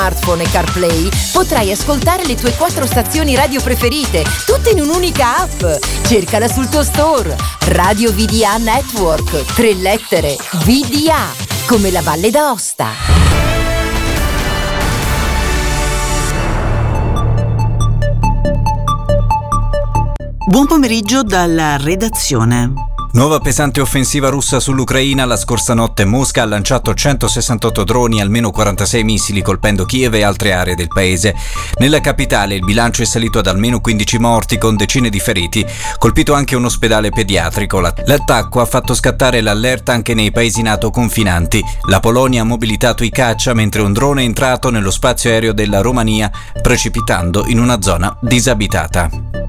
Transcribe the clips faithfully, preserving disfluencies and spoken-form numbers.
smartphone e CarPlay potrai ascoltare le tue quattro stazioni radio preferite, tutte in un'unica app. Cercala sul tuo store. Radio V D A Network. Tre lettere. V D A. Come la Valle d'Aosta. Buon pomeriggio dalla redazione. Nuova pesante offensiva russa sull'Ucraina. La scorsa notte Mosca ha lanciato centosessantotto droni e almeno quarantasei missili colpendo Kiev e altre aree del paese. Nella capitale il bilancio è salito ad almeno quindici morti con decine di feriti, colpito anche un ospedale pediatrico. L'attacco ha fatto scattare l'allerta anche nei paesi NATO confinanti. La Polonia ha mobilitato i caccia mentre un drone è entrato nello spazio aereo della Romania, precipitando in una zona disabitata.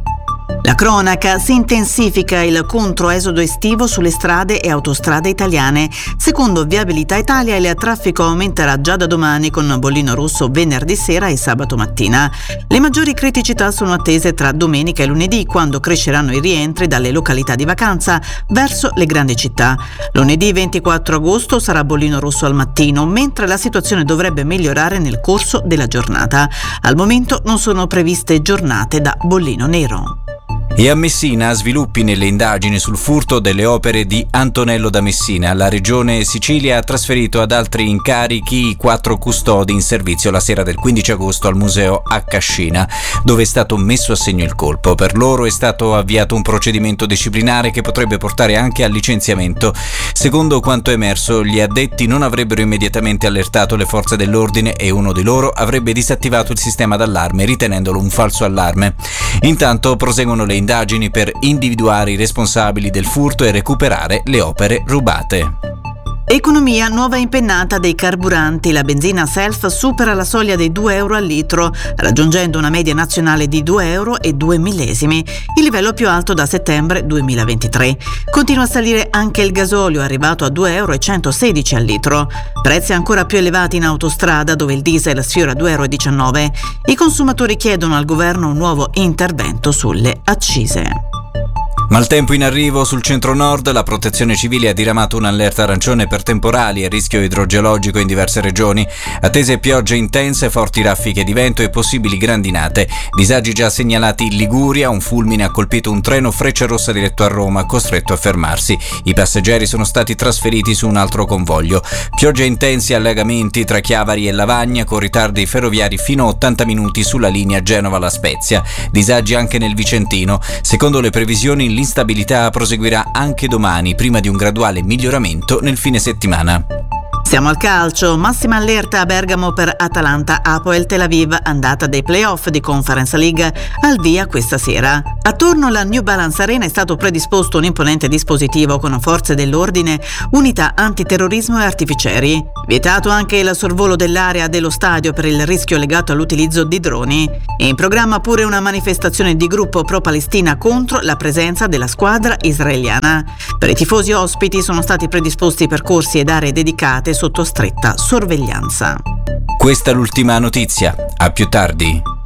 La cronaca: si intensifica il controesodo estivo sulle strade e autostrade italiane. Secondo Viabilità Italia il traffico aumenterà già da domani con bollino rosso venerdì sera e sabato mattina. Le maggiori criticità sono attese tra domenica e lunedì, quando cresceranno i rientri dalle località di vacanza verso le grandi città. Lunedì ventiquattro agosto sarà bollino rosso al mattino, mentre la situazione dovrebbe migliorare nel corso della giornata. Al momento non sono previste giornate da bollino nero. E a Messina sviluppi nelle indagini sul furto delle opere di Antonello da Messina. La regione Sicilia ha trasferito ad altri incarichi i quattro custodi in servizio la sera del quindici agosto al museo a Cascina, dove è stato messo a segno il colpo. Per loro è stato avviato un procedimento disciplinare che potrebbe portare anche al licenziamento. Secondo quanto emerso, gli addetti non avrebbero immediatamente allertato le forze dell'ordine e uno di loro avrebbe disattivato il sistema d'allarme ritenendolo un falso allarme. Intanto proseguono le indagini per individuare i responsabili del furto e recuperare le opere rubate. Economia: nuova impennata dei carburanti. La benzina Self supera la soglia dei due euro al litro, raggiungendo una media nazionale di due euro e due millesimi, il livello più alto da settembre duemilaventitré. Continua a salire anche il gasolio, arrivato a due euro e centosedici al litro. Prezzi ancora più elevati in autostrada, dove il diesel sfiora due euro e diciannove. I consumatori chiedono al governo un nuovo intervento sulle accise. Maltempo in arrivo sul centro-nord. La protezione civile ha diramato un'allerta arancione per temporali e rischio idrogeologico in diverse regioni. Attese piogge intense, forti raffiche di vento e possibili grandinate. Disagi già segnalati in Liguria. Un fulmine ha colpito un treno Frecciarossa diretto a Roma, costretto a fermarsi. I passeggeri sono stati trasferiti su un altro convoglio. Piogge intense e allagamenti tra Chiavari e Lavagna, con ritardi ferroviari fino a ottanta minuti sulla linea Genova-La Spezia. Disagi anche nel Vicentino. Secondo le previsioni, l'instabilità proseguirà anche domani, prima di un graduale miglioramento nel fine settimana. Siamo al calcio. Massima allerta a Bergamo per Atalanta Hapoel Tel Aviv, andata dei playoff di Conference League, al via questa sera. Attorno alla New Balance Arena è stato predisposto un imponente dispositivo con forze dell'ordine, unità antiterrorismo e artificieri. Vietato anche il sorvolo dell'area dello stadio per il rischio legato all'utilizzo di droni. E in programma pure una manifestazione di gruppo pro-Palestina contro la presenza della squadra israeliana. Per i tifosi ospiti sono stati predisposti percorsi ed aree dedicate sotto stretta sorveglianza. Questa è l'ultima notizia. A più tardi.